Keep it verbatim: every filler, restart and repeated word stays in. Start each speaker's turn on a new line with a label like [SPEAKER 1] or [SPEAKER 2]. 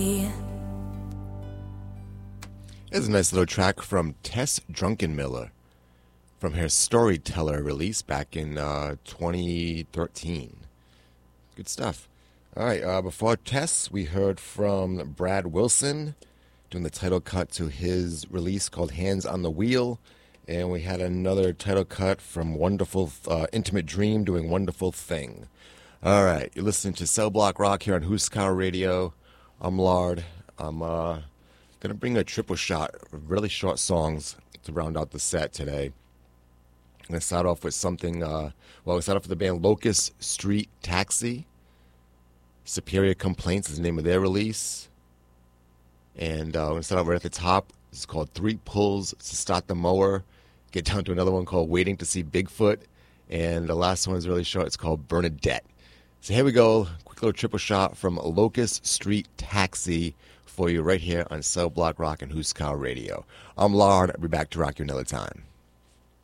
[SPEAKER 1] It's a nice little track from Tess Drunkenmiller from her Storyteller release back in uh, twenty thirteen. Good stuff. All right, uh, before Tess, we heard from Brad Wilson doing the title cut to his release called Hands on the Wheel. And we had another title cut from Wonderful uh, Intimate Dream doing Wonderful Thing. All right, you're listening to Cell Block Rock here on Huskar Radio. I'm Lard. I'm uh, going to bring a triple shot of really short songs to round out the set today. I'm going to start off with something, uh, well, we start off with the band Locust Street Taxi. Superior Complaints is the name of their release. And uh, we're going to start off right at the top. It's called Three Pulls to Start the Mower. Get down to another one called Waiting to See Bigfoot. And the last one is really short. It's called Bernadette. So here we go. Quick little triple shot from Locust Street Taxi for you right here on Cell Block Rock and Huskar Radio. I'm Lard. I'll be back to rock you another time.